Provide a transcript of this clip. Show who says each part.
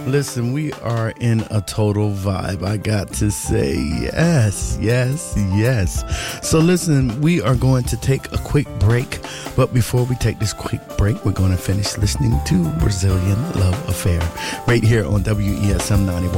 Speaker 1: Listen, we are in a total vibe. I got to say yes, yes, yes. So listen, we are going to take a quick break. But before we take this quick break, we're going to finish listening to Brazilian Love Affair right here on WESM 91.